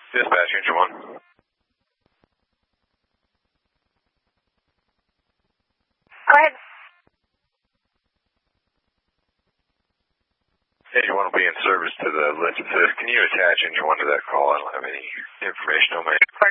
Dispatch, Engine 1. Go ahead. Engine 1 will be in service to the Elizabeth. Can you attach Engine 1 to that call? I don't have any information on my...